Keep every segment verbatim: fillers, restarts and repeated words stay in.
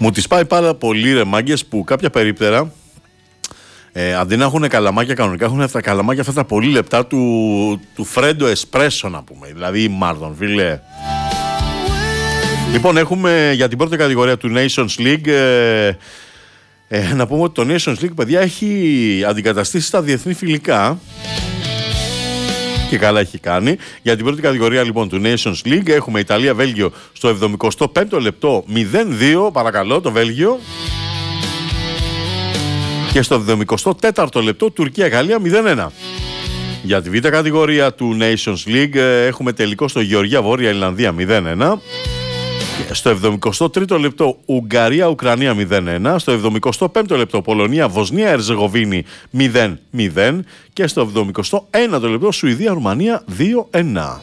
Μου τις πάει πάρα πολύ ρε μάγκες που κάποια περίπτερα ε, αντί να έχουν καλαμάκια κανονικά, έχουν αυτά τα καλαμάκια αυτά τα πολύ λεπτά του, του Φρέντο Εσπρέσο να πούμε, δηλαδή Μάρτον φίλε. Λοιπόν, έχουμε για την πρώτη κατηγορία του Nations League ε, ε, να πούμε ότι το Nations League, παιδιά, έχει αντικαταστήσει τα διεθνή φιλικά και καλά έχει κάνει. Για την πρώτη κατηγορία λοιπόν του Nations League έχουμε Ιταλία-Βέλγιο στο εβδομηκοστό πέμπτο λεπτό μηδέν δύο, παρακαλώ το Βέλγιο. Και στο εβδομηκοστό τέταρτο λεπτό Τουρκία-Γαλλία μηδέν ένα. Για τη β' κατηγορία του Nations League έχουμε τελικό στο Γεωργία-Βόρεια Ιρλανδία μηδέν ένα. Στο εβδομηκοστό τρίτο λεπτό Ουγγαρία-Ουκρανία μηδέν ένα. Στο εβδομηκοστό πέμπτο λεπτό Πολωνία-Βοσνία-Ερζεγοβίνη μηδέν μηδέν. Και στο εβδομηκοστό ένατο λεπτό Σουηδία-Ρουμανία δύο ένα.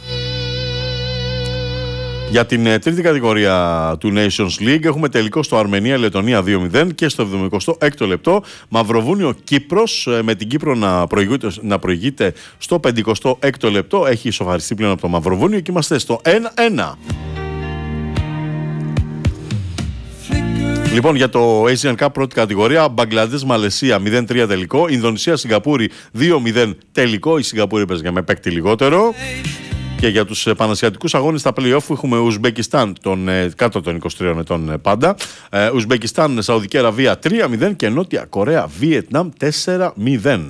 Για την ε, τρίτη κατηγορία του Nations League έχουμε τελικό στο Αρμενία-Λετωνία δύο μηδέν. Και στο εβδομηκοστό έκτο λεπτό Μαυροβούνιο-Κύπρος ε, με την Κύπρο να προηγείται, να προηγείται στο πενηκοστό έκτο λεπτό. Έχει ισοφαριστεί πλέον από το Μαυροβούνιο και είμαστε στο ένα ένα. Λοιπόν, για το Asian Cup πρώτη κατηγορία, Μπαγκλαντές Μαλαισία μηδέν τρία τελικό, Ινδονησία Σιγκαπούρη δύο μηδέν τελικό, η Σιγκαπούρη παίζει με παίκτη λιγότερο. Και για τους πανασιατικούς αγώνες στα play-off έχουμε Ουσμπεκιστάν των, κάτω των είκοσι τριών ετών πάντα, Ουσμπεκιστάν Σαουδική Αραβία τρία μηδέν και Νότια Κορέα Βιετνάμ τέσσερα μηδέν.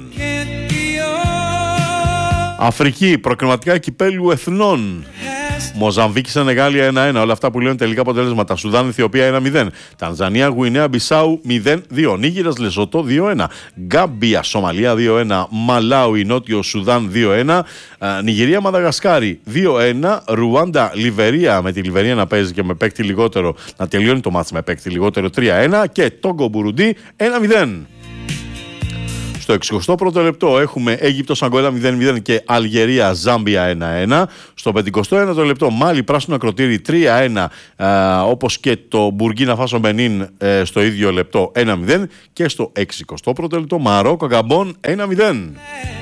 Αφρική, προκριματικά κυπέλου εθνών. Μοζαμβίκη, Σενεγάλη ένα ένα. Όλα αυτά που λένε τελικά αποτελέσματα. Σουδάν, Αιθιοπία ένα μηδέν. Τανζανία, Γουινέα, Μπισάου μηδέν δύο. Νίγηρας, Λεσοτό δύο ένα. Γκάμπια, Σομαλία δύο ένα. Μαλάουι, Νότιο Σουδάν δύο ένα. Νιγηρία, Μαδαγασκάρη δύο ένα. Ρουάντα, Λιβερία, με τη Λιβερία να παίζει και με παίκτη λιγότερο, να τελειώνει το μάτς με παίκτη λιγότερο τρία ένα. Και Τόγκο, Μπουρουντί ένα μηδέν. Στο εξηκοστό πρώτο λεπτό έχουμε Αίγυπτος Αγκόλα μηδέν μηδέν και Αλγερία Ζάμπια ένα ένα. Στο πενηκοστό ένατο λεπτό Μάλι Πράσινο Ακροτήρι τρία ένα, ε, όπως και το Μπουργκίνα Φάσο Μπενίν ε, στο ίδιο λεπτό ένα μηδέν. Και στο εξηκοστό πρώτο λεπτό Μαρόκο Γκαμπόν ένα μηδέν.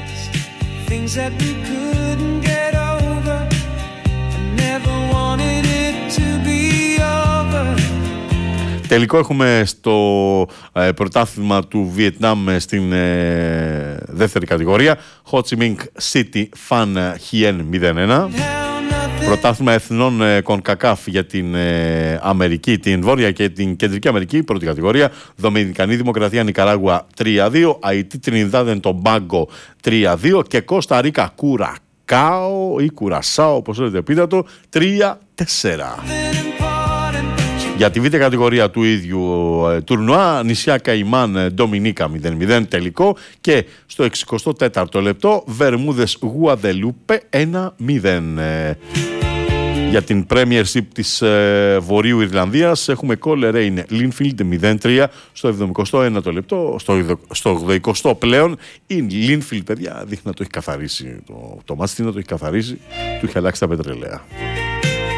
Τελικό έχουμε στο ε, πρωτάθλημα του Βιετνάμ στην ε, δεύτερη κατηγορία. Ho Chi Minh City Fan Hien μηδέν ένα. Πρωτάθλημα εθνών ε, CONCACAF για την ε, Αμερική, την Βόρεια και την Κεντρική Αμερική, πρώτη κατηγορία. Δομινικανή Δημοκρατία Νικαράγουα τρία δύο. Αϊτή Τρινιδάδεν Τομπάγκο τρία δύο. Και Κώστα Ρίκα Κουρακάο ή Κουρασάο, όπως λέτε πείτε το, τρία τέσσερα. Για τη β' κατηγορία του ίδιου ε, τουρνουά, νησιά Καϊμάν Ντομινίκα μηδέν μηδέν τελικό. Και στο εξηκοστό τέταρτο λεπτό Βερμούδες Γουαδελούπε ένα μηδέν. Ε, για την Premiership της ε, Βορείου Ιρλανδίας έχουμε Coleraine Linfield μηδέν τρία στο εβδομηκοστό ένατο λεπτό. Στο, στο ογδοηκοστό πλέον η Linfield, παιδιά, δείχνει να το έχει καθαρίσει. Το, το μάτι να το έχει καθαρίσει, του έχει αλλάξει τα πετρελαία.